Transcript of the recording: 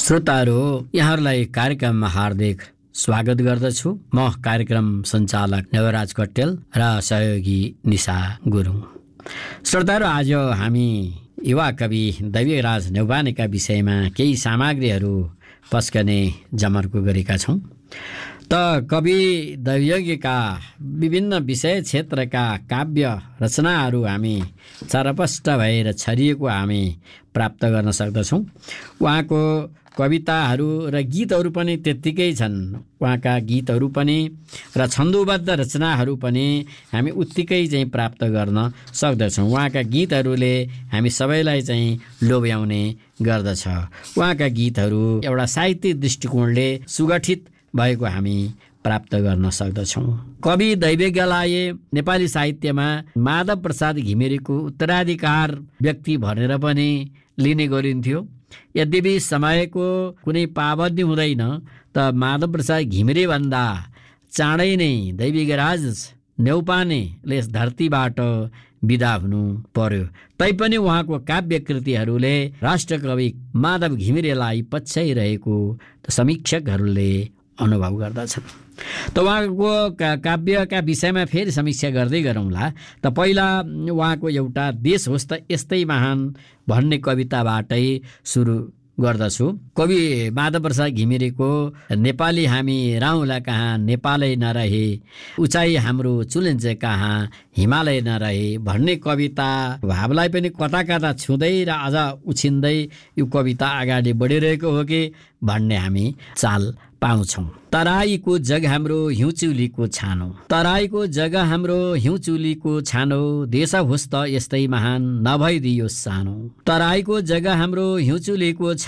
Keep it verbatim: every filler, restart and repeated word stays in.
श्रोताहरू, यहाँहरूलाई कार्यक्रममा हार्दिक स्वागत गर्दछु। म कार्यक्रम सञ्चालक नवराज कट्टेल र सहयोगी निशा गुरुङ। श्रोताहरू, आज हामी युवा कवि दैविकराज नेउपानेका विषयमा केही सामग्रीहरू पस्कने जमर्को गरेका छौँ। त कवि दैवज्ञका विभिन्न विषय क्षेत्रका काव्य रचनाहरू हामी चरपष्ट भएर छरिएको हामी प्राप्त गर्न सक्दछौँ। उहाँको कविताहरू र गीतहरू पनि त्यत्तिकै छन्। उहाँका गीतहरू पनि र छन्दोबद्ध रचनाहरू पनि हामी उत्तिकै चाहिँ प्राप्त गर्न सक्दछौँ। उहाँका गीतहरूले हामी सबैलाई चाहिँ लोभ्याउने गर्दछ। उहाँका गीतहरू एउटा साहित्यिक दृष्टिकोणले सुगठित भएको हामी प्राप्त गर्न सक्दछौँ। कवि दैवज्ञलाई नेपाली साहित्यमा माधव प्रसाद घिमिरेको उत्तराधिकार व्यक्ति भनेर पनि लिने गरिन्थ्यो। यद्यपि समयको कुनै पाबन्दी हुँदैन त माधव प्रसाद घिमिरे भन्दा चाँडै नै दैविकराज नेउपानेले यस धरतीबाट विदा हुनु पर्यो। तैपनि उहाँको काव्य कृतिहरूले राष्ट्रकवि माधव घिमिरेलाई पछ्याइरहेको समीक्षकहरूले अनुभव गर्दछन्। त उहाँको काव्यका विषयमा फेरि समीक्षा गर्दै गरौँला। त पहिला उहाँको एउटा देश होस् त यस्तै महान भन्ने कविताबाटै सुरु गर्दछु। कवि माधव प्रसाद घिमिरेको नेपाली हामी राहुला कहाँ नेपालै नरहे, उचाइ हाम्रो चुलिन्छ कहाँ हिमालय नरहे भन्ने कविता भावलाई पनि कता कता छुँदै र अझ उछिन्दै यो कविता अगाडि बढिरहेको हो कि भन्ने हामी चाल पाउँछौँ। तराईको जग हाम्रो हिउँचुलीको छानो, तराईको जग हाम्रो हिउँचुलीको छानो, देश होस् त यस्तै महान नभइदियो सानो। तराईको जग हाम्रो हिउँचुलीको